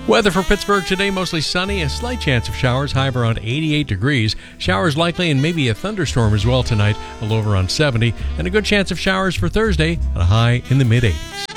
Weather for Pittsburgh today, mostly sunny, a slight chance of showers, high of around 88 degrees. Showers likely and maybe a thunderstorm as well tonight, a low of around 70, and a good chance of showers for Thursday at a high in the mid-80s.